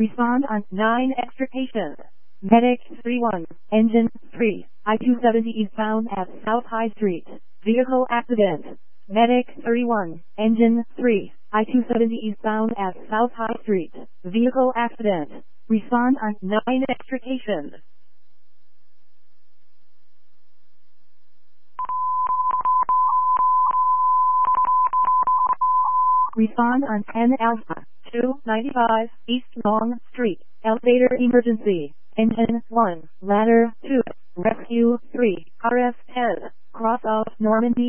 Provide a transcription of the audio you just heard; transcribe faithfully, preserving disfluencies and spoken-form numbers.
Respond on nine extrication. Medic three one, engine three, I two seventy eastbound at South High Street. Vehicle accident. Medic three one, engine three, I two seventy eastbound at South High Street. Vehicle accident. Respond on nine extrication. Respond on ten Alpha, two ninety-five, East Long Street, elevator emergency, engine one, ladder two, rescue three, R F ten, cross off Normandy